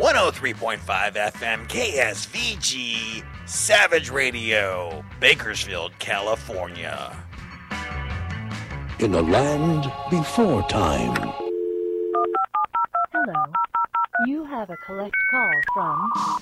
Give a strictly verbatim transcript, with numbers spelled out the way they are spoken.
one oh three point five F M K S V G Savage Radio, Bakersfield, California. In a land before time. Hello. You have a collect call from